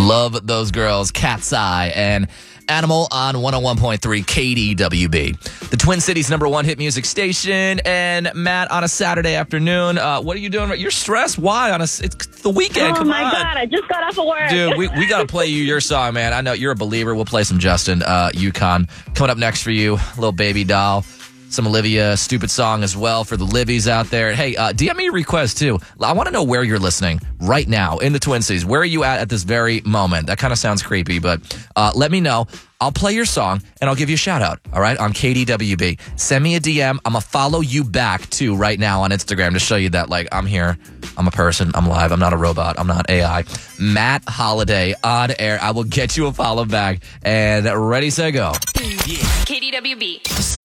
Love those girls, Cat's Eye and Animal on 101.3 KDWB. The Twin Cities #1 hit music station. And Matt, on a Saturday afternoon, what are you doing? You're stressed? Why? It's the weekend. Oh, Come my on. God. I just got off of work. Dude, we got to play you your song, man. I know you're a believer. We'll play some Justin, Yukon. Coming up next for you, Little Baby Doll. Some Olivia Stupid song as well for the Livies out there. Hey, DM me a request too. I want to know where you're listening right now in the Twin Cities. Where are you at this very moment? That kind of sounds creepy, but let me know. I'll play your song and I'll give you a shout out. All right, on KDWB. Send me a DM. I'm gonna follow you back too right now on Instagram to show you that I'm here. I'm a person. I'm live. I'm not a robot. I'm not AI. Matt Holiday on air. I will get you a follow back. And ready, set, go. KDWB.